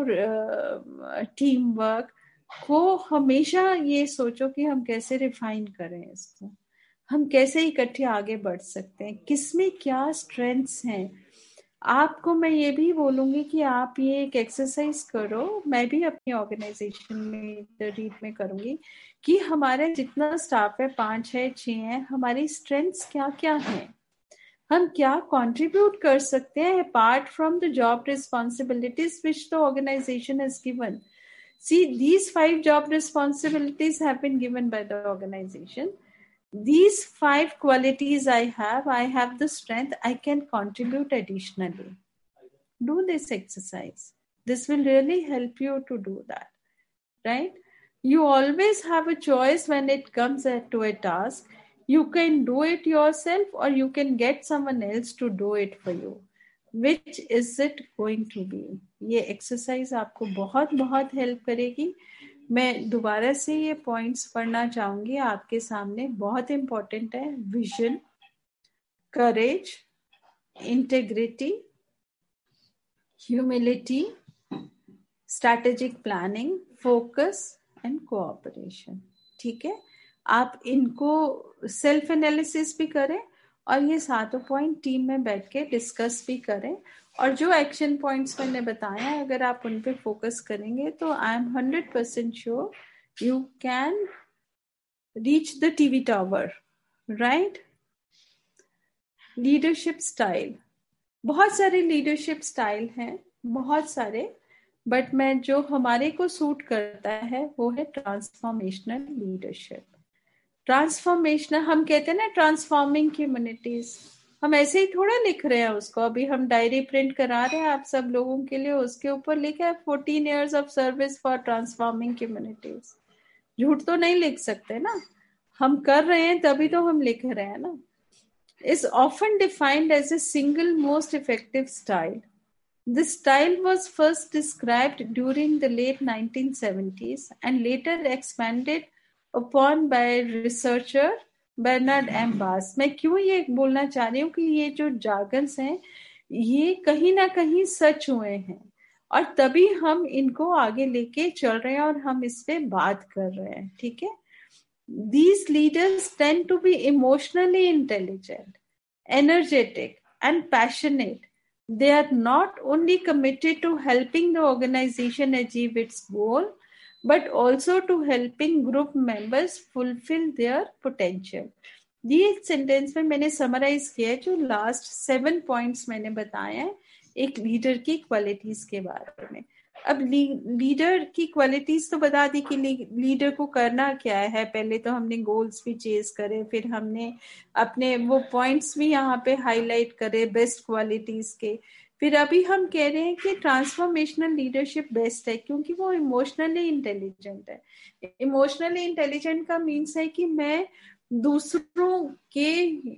team work को हमेशा ये सोचो कि हम कैसे रिफाइन करें इसको, हम कैसे इकट्ठे आगे बढ़ सकते हैं, किसमें क्या स्ट्रेंथ्स हैं। आपको मैं ये भी बोलूंगी कि आप ये एक एक्सरसाइज करो, मैं भी अपनी ऑर्गेनाइजेशन में रीड में करूंगी कि हमारे जितना स्टाफ है, पांच है, छह है, हमारी स्ट्रेंथ्स क्या क्या हैं, हम क्या कंट्रीब्यूट कर सकते हैं apart from the job responsibilities which the organisation has given. See, these five job responsibilities have been given by the organization. These five qualities I have, I have the strength, I can contribute additionally. Do this exercise. This will really help you to do that, right? You always have a choice when it comes to a task. You can do it yourself or you can get someone else to do it for you. Which is it going to be? ये exercise आपको बहुत बहुत help करेगी. मैं दोबारा से ये points पढ़ना चाहूंगी आपके सामने, बहुत इंपॉर्टेंट है. Vision, courage, integrity, humility, strategic planning, focus and cooperation. ठीक है, आप इनको सेल्फ एनालिसिस भी करें और ये सातों पॉइंट टीम में बैठ के डिस्कस भी करें. और जो एक्शन पॉइंट्स मैंने बताया, अगर आप उन पे फोकस करेंगे तो I am hundred percent sure you can reach the TV tower, right? Leadership style, बहुत सारे लीडरशिप स्टाइल हैं, बहुत सारे, बट मैं जो हमारे को सूट करता है वो है ट्रांसफॉर्मेशनल लीडरशिप. ट्रांसफॉर्मेशनल, हम कहते हैं ना ट्रांसफॉर्मिंग कम्युनिटीज, हम ऐसे ही थोड़ा लिख रहे हैं उसको. अभी हम डायरी प्रिंट करा रहे हैं आप सब लोगों के लिए, उसके ऊपर लिखा है fourteen years of service for transforming communities. झूठ तो नहीं लिख सकते ना, हम कर रहे हैं तभी तो हम लिख रहे हैं ना. is often defined as a single most effective style. This style was first described during the late nineteen seventies and later expanded upon by researcher Bernard M. Bass. मैं क्यों ये बोलना चाह रही हूँ कि ये जो जार्गन्स हैं ये कहीं ना कहीं सच हुए हैं और तभी हम इनको आगे लेके चल रहे हैं और हम इस पे बात कर रहे हैं. ठीक है, these leaders tend to be emotionally intelligent, energetic, and passionate. They are not only committed to helping the organization achieve its goal, but also to helping group members fulfill their potential. ये sentence में मैंने summarise किया है जो last seven points मैंने बताए हैं एक लीडर की क्वालिटीज के बारे में. अब लीडर की क्वालिटीज तो बता दी कि लीडर को करना क्या है. पहले तो हमने गोल्स भी चेज करे, फिर हमने अपने वो पॉइंट्स भी यहाँ पे हाईलाइट करे बेस्ट क्वालिटीज के. फिर अभी हम कह रहे हैं कि ट्रांसफॉर्मेशनल लीडरशिप बेस्ट है क्योंकि वो इमोशनली इंटेलिजेंट है. इमोशनली इंटेलिजेंट का मीन्स है कि मैं दूसरों के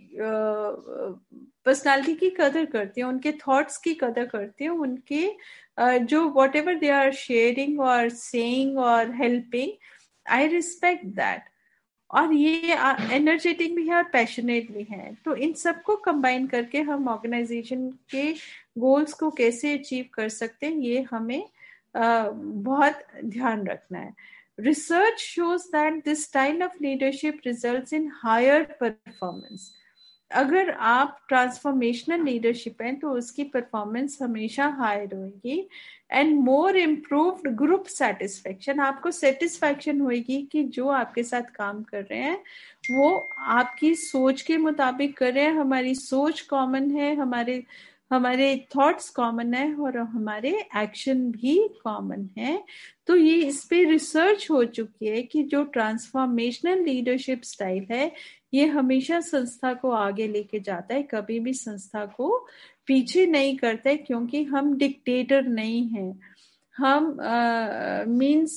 पर्सनालिटी की कदर करती हूँ, उनके थॉट्स की कदर करती हूँ, उनके uh, जो what ever they are sharing और सेइंग और हेल्पिंग, आई रिस्पेक्ट दैट. और ये एनर्जेटिक भी है और पैशनेट भी है. तो इन सबको कंबाइन करके हम ऑर्गेनाइजेशन के गोल्स को कैसे अचीव कर सकते हैं ये हमें uh, बहुत ध्यान रखना है. Research shows that this style of leadership results in higher performance. अगर आप ट्रांसफॉर्मेशनल लीडरशिप हैं तो उसकी परफॉर्मेंस हमेशा हायर होगी. And more improved group satisfaction, आपको सेटिस्फेक्शन होगी कि जो आपके साथ काम कर रहे हैं वो आपकी सोच के मुताबिक कर रहे हैं. हमारी सोच कॉमन है, हमारे हमारे थॉट्स कॉमन है और हमारे एक्शन भी कॉमन है. तो ये इस पे रिसर्च हो चुकी है कि जो ट्रांसफॉर्मेशनल लीडरशिप स्टाइल है ये हमेशा संस्था को आगे लेके जाता है, कभी भी संस्था को पीछे नहीं करता है. क्योंकि हम डिक्टेटर नहीं हैं, हम मींस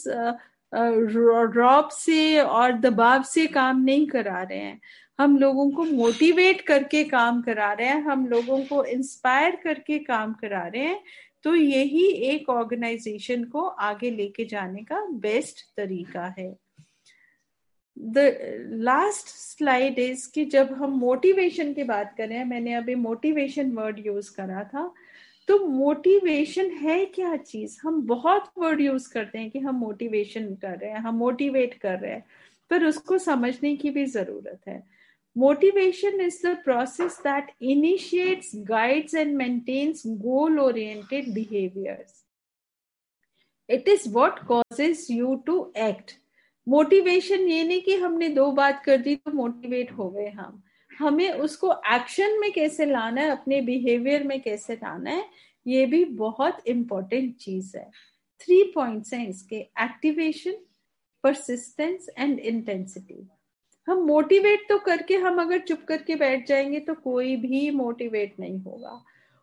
रॉब से और दबाव से काम नहीं करा रहे हैं. हम लोगों को मोटिवेट करके काम करा रहे हैं, हम लोगों को इंस्पायर करके काम करा रहे हैं. तो यही एक ऑर्गेनाइजेशन को आगे लेके जाने का बेस्ट तरीका है. द लास्ट स्लाइड इज कि जब हम मोटिवेशन की बात करें, मैंने अभी मोटिवेशन वर्ड यूज करा था, तो मोटिवेशन है क्या चीज? हम बहुत वर्ड यूज करते हैं कि हम मोटिवेशन कर रहे हैं, हम मोटिवेट कर रहे हैं, पर उसको समझने की भी जरूरत है. Motivation is the process that initiates, guides and maintains goal oriented behaviours. It is what causes you to act. Motivation ये नहीं कि हमने दो बात कर दी तो मोटिवेट हो गए हम. हमें उसको एक्शन में कैसे लाना है, अपने बिहेवियर में कैसे लाना है, ये भी बहुत इंपॉर्टेंट चीज है. थ्री पॉइंट्स हैं इसके: एक्टिवेशन, परसिस्टेंस एंड इंटेंसिटी. हम मोटिवेट तो करके हम अगर चुप करके बैठ जाएंगे तो कोई भी मोटिवेट नहीं होगा.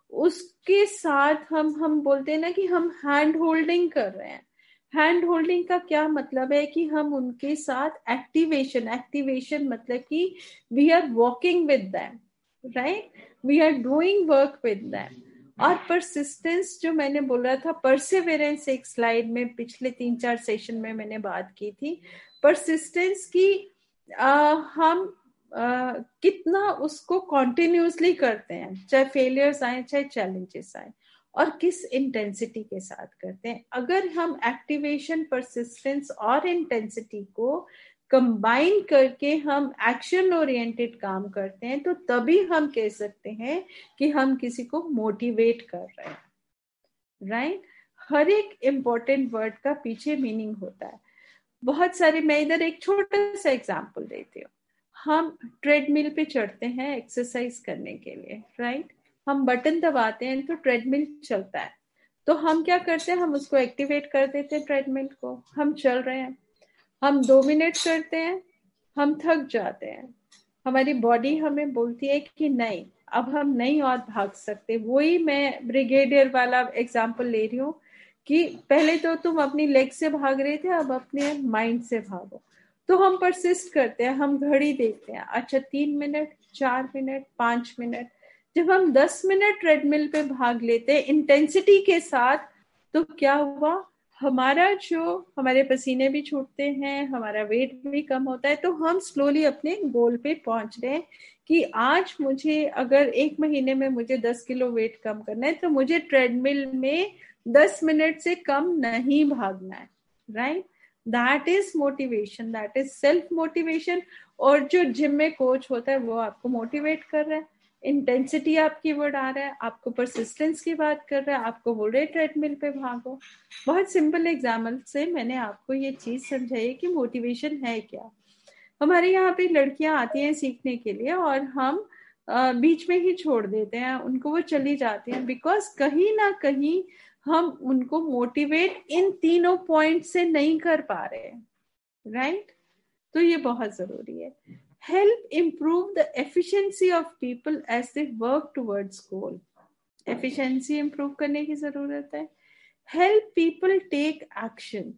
उसके साथ हम हम बोलते हैं ना कि हम हैंड होल्डिंग कर रहे हैं. हैंड होल्डिंग का क्या मतलब है कि हम उनके साथ एक्टिवेशन, एक्टिवेशन मतलब कि we are walking with them, right, we are doing work with them. और परसिस्टेंस जो मैंने बोला था, परसिवरेंस, एक स्लाइड में पिछले तीन चार सेशन में मैंने बात की थी. परसिस्टेंस की आ, हम आ, कितना उसको कॉन्टिन्यूसली करते हैं, चाहे फेलियर्स आए चाहे चैलेंजेस आए, और किस इंटेंसिटी के साथ करते हैं. अगर हम एक्टिवेशन, परसिस्टेंस और इंटेंसिटी को कंबाइन करके हम एक्शन ओरिएंटेड काम करते हैं, तो तभी हम कह सकते हैं कि हम किसी को मोटिवेट कर रहे हैं, राइट right? हर एक इंपॉर्टेंट वर्ड का पीछे मीनिंग होता है. बहुत सारे, मैं इधर एक छोटा सा एग्जांपल देती हूँ. हम ट्रेडमिल पे चढ़ते हैं एक्सरसाइज करने के लिए, राइट right? हम बटन दबाते हैं तो ट्रेडमिल चलता है. तो हम क्या करते हैं, हम उसको एक्टिवेट कर देते हैं ट्रेडमिल को. हम चल रहे हैं, हम दो मिनट करते हैं, हम थक जाते हैं, हमारी बॉडी हमें बोलती है कि नहीं, अब हम नहीं और भाग सकते. वही मैं ब्रिगेडियर वाला एग्जांपल ले रही हूँ कि पहले तो तुम अपनी लेग से भाग रहे थे, अब अपने माइंड से भागो. तो हम परसिस्ट करते हैं, हम घड़ी देखते हैं, अच्छा तीन मिनट, चार मिनट, पांच मिनट. जब हम दस मिनट ट्रेडमिल पे भाग लेते हैं इंटेंसिटी के साथ, तो क्या हुआ, हमारा जो, हमारे पसीने भी छूटते हैं, हमारा वेट भी कम होता है. तो हम स्लोली अपने गोल पे पहुंच रहे हैं कि आज मुझे, अगर एक महीने में मुझे दस किलो वेट कम करना है, तो मुझे ट्रेडमिल में दस मिनट से कम नहीं भागना है, right. That is motivation, that is self motivation. और जो जिम में कोच होता है वो आपको मोटिवेट कर रहा है, इंटेंसिटी आपकी वर्ड आ रहा है, आपको परसिस्टेंस की बात कर रहा है, आपको बोल रहे ट्रेडमिल पे भागो. बहुत सिंपल एग्जाम्पल से मैंने आपको ये चीज समझाई कि मोटिवेशन है क्या. हमारे यहाँ पे लड़कियां आती हैं सीखने के लिए और हम बीच में ही छोड़ देते हैं उनको, वो चली जाती हैं, बिकॉज कहीं ना कहीं हम उनको मोटिवेट इन तीनों पॉइंट से नहीं कर पा रहे हैं, राइट. तो ये बहुत जरूरी है. Help improve the efficiency of people as they work towards goal. Efficiency improve करने की जरूरत है. Help people take action.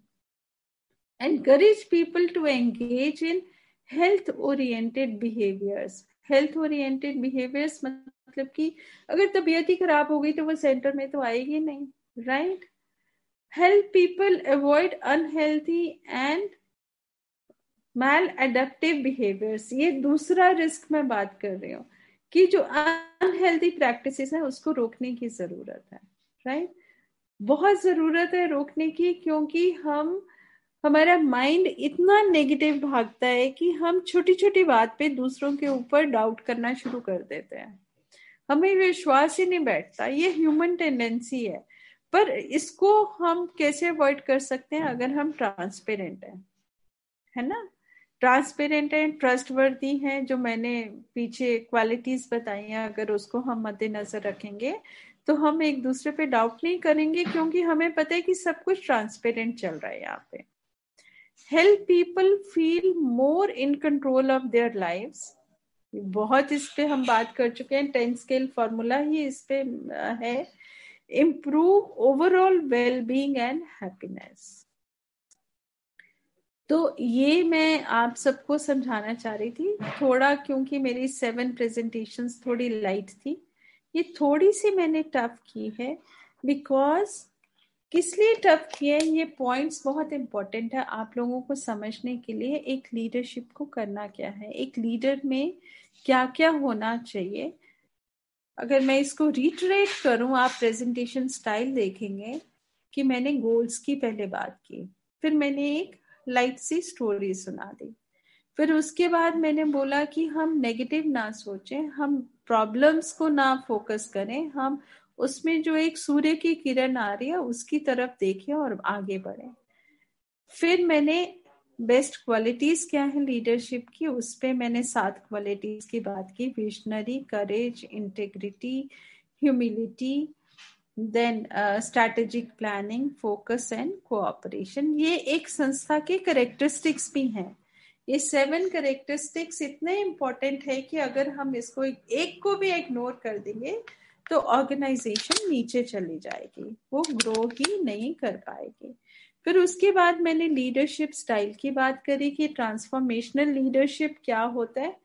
encourage people to engage in health oriented behaviors. health oriented behaviors मतलब कि अगर तबीयत ही खराब हो गई तो वो सेंटर में तो आएगी नहीं, right. help people avoid unhealthy and maladaptive behaviors. ये दूसरा रिस्क मैं बात कर रही हूँ कि जो अनहेल्दी प्रैक्टिसेस है उसको रोकने की जरूरत है, राइट. बहुत जरूरत है रोकने की, क्योंकि हम, हमारा माइंड इतना नेगेटिव भागता है कि हम छोटी छोटी बात पे दूसरों के ऊपर डाउट करना शुरू कर देते हैं. हमें विश्वास ही नहीं बैठता. ये ह्यूमन टेंडेंसी है. पर इसको हम कैसे अवॉइड कर सकते हैं? अगर हम ट्रांसपेरेंट हैं, है ना, ट्रांसपेरेंट हैं, ट्रस्टवर्दी हैं, जो मैंने पीछे क्वालिटीज बताई हैं, अगर उसको हम मद्देनजर रखेंगे तो हम एक दूसरे पे डाउट नहीं करेंगे, क्योंकि हमें पता है कि सब कुछ ट्रांसपेरेंट चल रहा है यहाँ पे. help people feel more in control of their lives. बहुत इस पे हम बात कर चुके हैं, टेन स्केल फॉर्मूला ही इस पे है. improve overall well-being and happiness. तो ये मैं आप सबको समझाना चाह रही थी थोड़ा, क्योंकि मेरी सेवन प्रेजेंटेशंस थोड़ी लाइट थी. ये थोड़ी सी मैंने टफ की है बिकॉज किस लिए टफ किए, ये पॉइंट्स बहुत इंपॉर्टेंट है आप लोगों को समझने के लिए। एक लीडरशिप को करना क्या है, एक लीडर में क्या क्या होना चाहिए। अगर मैं इसको रिटरेट करूं, आप प्रेजेंटेशन स्टाइल देखेंगे कि मैंने गोल्स की पहले बात की, फिर मैंने एक लाइट सी स्टोरी सुना दी, फिर उसके बाद मैंने बोला कि हम नेगेटिव ना सोचें, हम प्रॉब्लम्स को ना फोकस करें, हम उसमें जो एक सूर्य की किरण आ रही है उसकी तरफ देखें और आगे बढ़ें। फिर मैंने बेस्ट क्वालिटीज क्या है लीडरशिप की, उस पे मैंने सात क्वालिटीज की बात की: visionary, courage, integrity, humility, then strategic planning, focus and cooperation. ये एक संस्था के करेक्टरिस्टिक्स भी हैं। ये सेवन करेक्टरिस्टिक्स इतने इंपॉर्टेंट है कि अगर हम इसको एक, एक को भी इग्नोर कर देंगे तो ऑर्गेनाइजेशन नीचे चली जाएगी, वो ग्रो ही नहीं कर पाएगी। फिर उसके बाद मैंने लीडरशिप स्टाइल की बात करी कि ट्रांसफॉर्मेशनल लीडरशिप क्या होता है।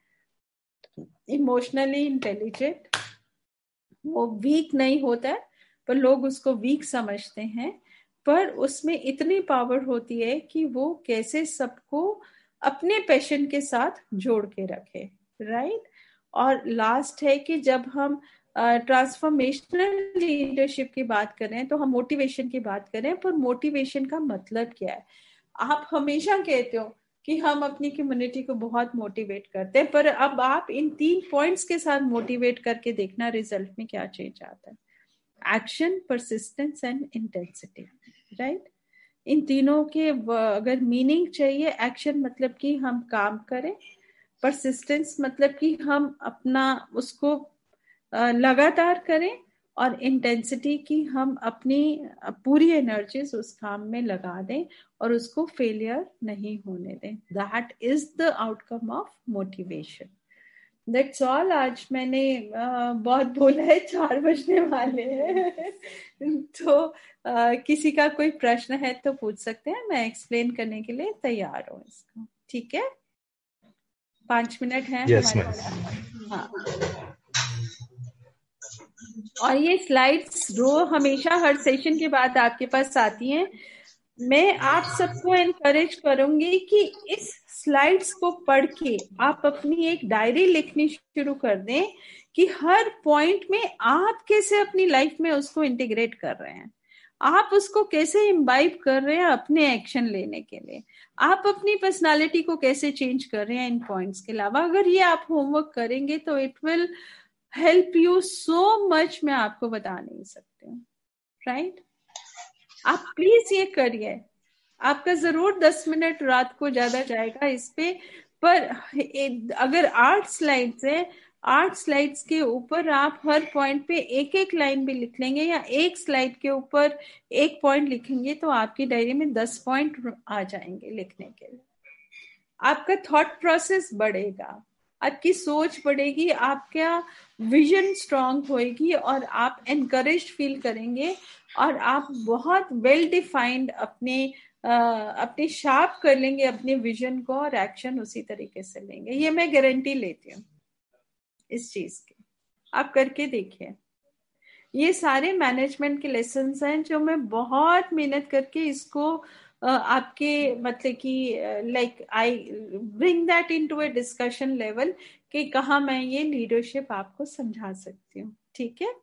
इमोशनली इंटेलिजेंट, वो वीक नहीं होता है, पर लोग उसको वीक समझते हैं, पर उसमें इतनी पावर होती है कि वो कैसे सबको अपने पैशन के साथ जोड़ के रखे, राइट। और लास्ट है कि जब हम ट्रांसफॉर्मेशनल uh, लीडरशिप की बात करें तो हम मोटिवेशन की बात करें, पर मोटिवेशन का मतलब क्या है। आप हमेशा कहते हो कि हम अपनी कम्युनिटी को बहुत मोटिवेट करते हैं, पर अब आप इन तीन पॉइंट्स के साथ मोटिवेट करके देखना रिजल्ट में क्या चेंज आता है। Action, persistence and intensity, right. इन तीनों के अगर मीनिंग चाहिए, एक्शन मतलब कि हम काम करें, परसिस्टेंस मतलब कि हम अपना उसको लगातार करें, और इंटेंसिटी की हम अपनी पूरी एनर्जीज उस काम में लगा दें और उसको फेलियर नहीं होने दें। That is the outcome of motivation. That's all. आज मैंने uh, बहुत बोला है, चार बजने वाले हैं तो uh, किसी का कोई प्रश्न है तो पूछ सकते हैं, मैं एक्सप्लेन करने के लिए तैयार हूँ इसको। ठीक है, पांच मिनट है yes, हमारे पास। हाँ, और ये स्लाइड्स रो हमेशा हर सेशन के बाद आपके पास आती हैं। मैं आप सबको एनकरेज करूंगी कि इस स्लाइड्स को पढ़ के आप अपनी एक डायरी लिखनी शुरू कर दें कि हर पॉइंट में आप कैसे अपनी लाइफ में उसको इंटीग्रेट कर रहे हैं, आप उसको कैसे इम्बाइब कर रहे हैं अपने एक्शन लेने के लिए, आप अपनी पर्सनालिटी को कैसे चेंज कर रहे हैं इन पॉइंट्स के अलावा। अगर ये आप होमवर्क करेंगे तो it will help you so much, मैं आपको बता नहीं सकती हूँ, राइट। आप प्लीज ये करिए, आपका जरूर दस मिनट रात को ज्यादा जाएगा इस पे, पर अगर आठ स्लाइड्स है, आठ स्लाइड्स के ऊपर आप हर पॉइंट पे एक एक लाइन भी लिख लेंगे या एक स्लाइड के ऊपर एक पॉइंट लिखेंगे तो आपकी डायरी में दस पॉइंट आ जाएंगे लिखने के लिए। आपका थॉट प्रोसेस बढ़ेगा, आपकी सोच बढ़ेगी, आपका विजन स्ट्रांग होएगी और आप एनकरेज फील करेंगे और आप बहुत वेल डिफाइंड अपने अपने शार्प कर लेंगे अपने विजन को और एक्शन उसी तरीके से लेंगे। ये मैं गारंटी लेती हूँ इस चीज की, आप करके देखिए। ये सारे मैनेजमेंट के लेसन्स हैं जो मैं बहुत मेहनत करके इसको आपके मतलब कि like I bring that into a discussion level कि कहाँ मैं ये लीडरशिप आपको समझा सकती हूँ। ठीक है,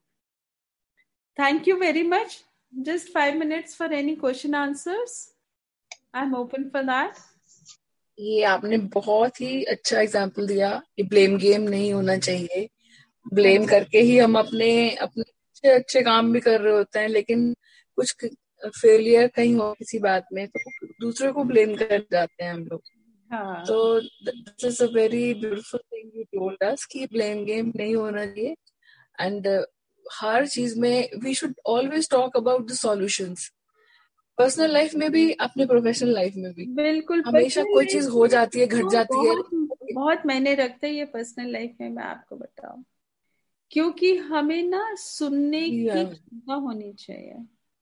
thank you very much. Just five minutes for any question answers, I am open for that. ये आपने बहुत ही अच्छा एग्जाम्पल दिया कि ब्लेम गेम नहीं होना चाहिए। ब्लेम अच्छा। करके ही हम अपने अपने अच्छे अच्छे काम भी कर रहे होते हैं, लेकिन कुछ फेलियर कहीं हो किसी बात में तो दूसरे को ब्लेम कर जाते हैं हम लोग। हाँ, तो this is a very beautiful thing you told us कि ब्लेम गेम नहीं होना चाहिए। एंड uh, हर चीज में we should always talk about the solutions, personal life में भी अपने प्रोफेशनल लाइफ में भी। बिल्कुल। हमेशा पर्सनल कोई लाइफ चीज हो में जाती है, घट तो जाती है। बहुत बहुत मायने रखता है ये पर्सनल लाइफ में, मैं आपको बताऊं, क्योंकि हमें ना सुनने की जी क्षमता होनी चाहिए।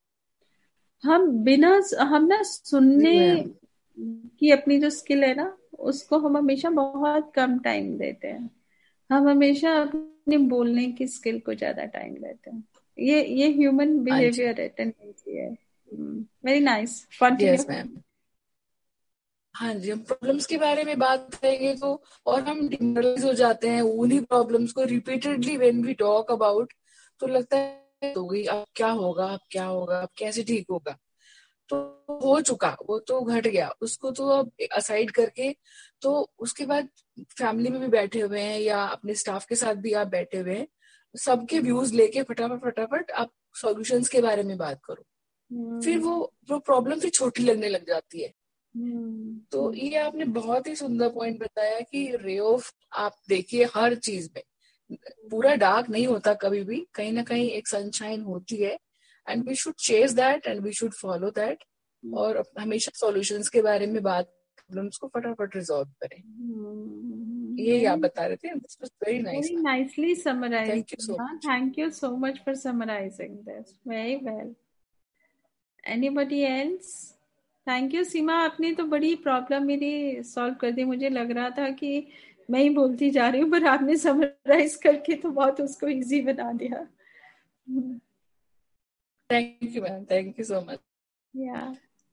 हम बिना हम ना जी सुनने मैम। की अपनी जो स्किल है ना, उसको हम हमेशा बहुत कम टाइम देते हैं। हम हमेशा अपने बोलने की स्किल को ज्यादा टाइम देते हैं। ये ये ह्यूमन हाँ जी, बिहेवियर है, टेंडेंसी है। Very nice, fun to yes ma'am. हाँ जी, हम प्रॉब्लम्स के बारे में बात करेंगे तो और हम डिमोरलाइज हो जाते हैं उन्हीं प्रॉब्लम्स को repeatedly when we talk about, तो लगता है हो गई, अब क्या होगा, अब क्या होगा, अब कैसे ठीक होगा। तो हो चुका, वो तो घट गया, उसको तो अब असाइड करके, तो उसके बाद फैमिली में भी बैठे हुए हैं या अपने स्टाफ के साथ भी आप बैठे हुए हैं, सबके व्यूज लेके फटाफट फटाफट आप सॉल्यूशंस के बारे में बात करो, फिर वो वो प्रॉब्लम फिर छोटी लगने लग जाती है। तो ये आपने बहुत ही सुंदर पॉइंट बताया कि रे ऑफ आप देखिए हर चीज में, पूरा डार्क नहीं होता, कभी भी कहीं ना कहीं एक सनशाइन होती है, and we should chase that and we should follow that, और हमेशा सॉल्यूशंस के बारे में बात, प्रॉब्लम्स को फटाफट रिजॉल्व करें। ये आप बता रहे थे, this was very nice, very nicely summarized. Thank you so much. Thank you so much for summarizing this very well. Anybody else? Thank you सीमा, आपने तो बड़ी प्रॉब्लम मेरी सॉल्व कर दी। मुझे लग रहा था कि मैं ही बोलती जा रही हूँ, पर आपने समराइज करके तो बहुत उसको इजी बना दिया। Thank you ma'am, thank you so much. या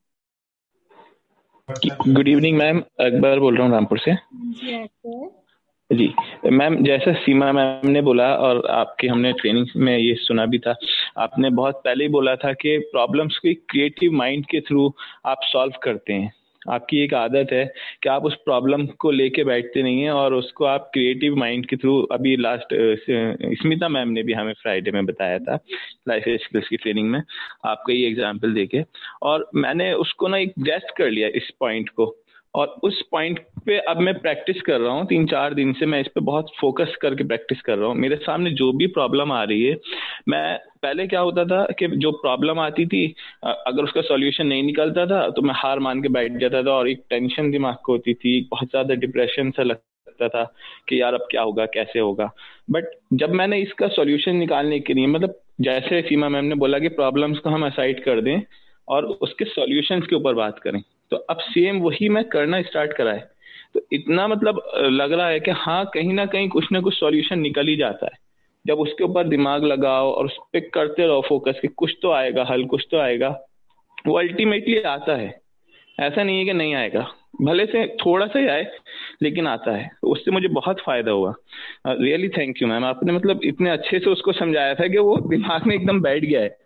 गुड इवनिंग मैम, अकबर बोल रहा हूँ रामपुर से। जी अकबर जी मैम, जैसा सीमा मैम ने बोला और आपके हमने ट्रेनिंग में ये सुना भी था, आपने बहुत पहले ही बोला था कि प्रॉब्लम्स को क्रिएटिव माइंड के थ्रू आप सॉल्व करते हैं। आपकी एक आदत है कि आप उस प्रॉब्लम को लेके बैठते नहीं हैं और उसको आप क्रिएटिव माइंड के थ्रू, अभी लास्ट स्मिता मैम ने भी हमें फ्राइडे में बताया था लाइफ स्किल्स की ट्रेनिंग में, आपका ये एग्जाम्पल देके, और मैंने उसको ना एक ग्रेस्प कर लिया इस पॉइंट को, और उस पॉइंट पे अब मैं प्रैक्टिस कर रहा हूँ। तीन चार दिन से मैं इस पे बहुत फोकस करके प्रैक्टिस कर रहा हूँ। मेरे सामने जो भी प्रॉब्लम आ रही है, मैं पहले क्या होता था कि जो प्रॉब्लम आती थी, अगर उसका सॉल्यूशन नहीं निकलता था तो मैं हार मान के बैठ जाता था और एक टेंशन दिमाग को होती थी, बहुत ज्यादा डिप्रेशन सा लगता था कि यार अब क्या होगा, कैसे होगा। बट जब मैंने इसका सॉल्यूशन निकालने के लिए, मतलब जैसे सीमा मैम ने बोला कि प्रॉब्लम्स को हम असाइड कर दें और उसके सॉल्यूशंस के ऊपर बात करें, तो अब सेम वही मैं करना स्टार्ट करा है। तो इतना मतलब लग रहा है कि हाँ, कहीं ना कहीं कुछ ना कुछ सॉल्यूशन निकल ही जाता है जब उसके ऊपर दिमाग लगाओ और उस पर करते रहो फोकस कि कुछ तो आएगा हल, कुछ तो आएगा। वो अल्टीमेटली आता है, ऐसा नहीं है कि नहीं आएगा, भले से थोड़ा सा ही आए लेकिन आता है। तो उससे मुझे बहुत फायदा हुआ। रियली थैंक यू मैम, आपने मतलब इतने अच्छे से उसको समझाया था कि वो दिमाग में एकदम बैठ गया है।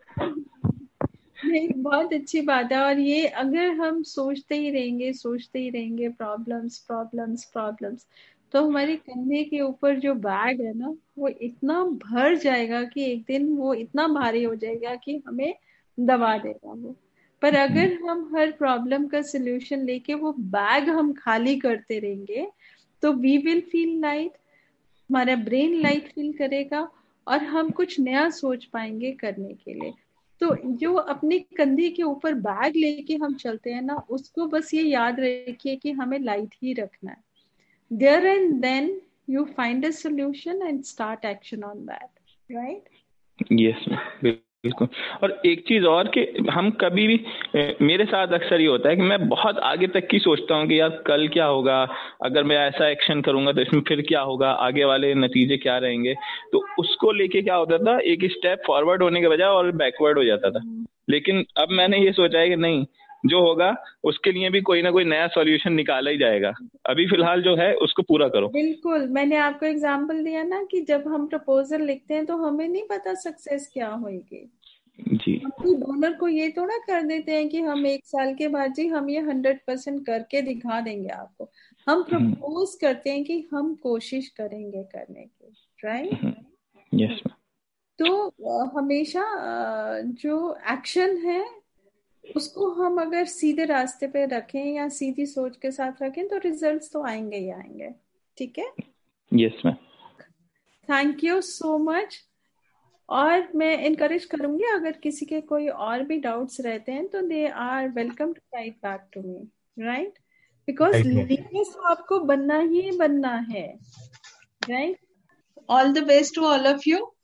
नहीं, बहुत अच्छी बात है। और ये अगर हम सोचते ही रहेंगे सोचते ही रहेंगे प्रॉब्लम्स प्रॉब्लम्स प्रॉब्लम्स, तो हमारे कंधे के ऊपर जो बैग है ना, वो इतना भर जाएगा कि एक दिन वो इतना भारी हो जाएगा कि हमें दबा देगा वो। पर अगर हम हर प्रॉब्लम का सलूशन लेके वो बैग हम खाली करते रहेंगे, तो वी विल फील लाइट, हमारा ब्रेन लाइट फील करेगा और हम कुछ नया सोच पाएंगे करने के लिए। तो जो अपने कंधे के ऊपर बैग लेके हम चलते हैं ना, उसको बस ये याद रखिए कि हमें लाइट ही रखना है। There and then you find a solution and start action on that, right? Yes बिल्कुल। और एक चीज और कि हम कभी भी, मेरे साथ अक्सर ये होता है कि मैं बहुत आगे तक की सोचता हूँ कि यार कल क्या होगा, अगर मैं ऐसा एक्शन करूंगा तो इसमें फिर क्या होगा, आगे वाले नतीजे क्या रहेंगे। तो उसको लेके क्या होता था, एक स्टेप फॉरवर्ड होने के बजाय और बैकवर्ड हो जाता था। लेकिन अब मैंने ये सोचा है कि नहीं, जो होगा उसके लिए भी कोई ना कोई नया सॉल्यूशन निकाला ही जाएगा। अभी फिलहाल जो है उसको पूरा करो। बिल्कुल, मैंने आपको एग्जांपल दिया ना कि जब हम प्रपोजल लिखते हैं तो हमें नहीं पता सक्सेस क्या होगी जी। हम तो डोनर को ये थोड़ा कर देते हैं कि हम एक साल के बाद जी हम ये हंड्रेड परसेंट करके दिखा देंगे आपको। हम प्रपोज करते हैं कि हम कोशिश करेंगे करने की, राइट? यस। तो हमेशा जो एक्शन है उसको हम अगर सीधे रास्ते पे रखें या सीधी सोच के साथ रखें तो रिजल्ट्स तो आएंगे ही आएंगे। ठीक है? Yes ma'am. Thank you so much. और मैं इनकरेज करूंगी अगर किसी के कोई और भी डाउट्स रहते हैं तो they are welcome to right back to me, right? Because leaders तो आपको बनना ही बनना है, right? All the best to all of you.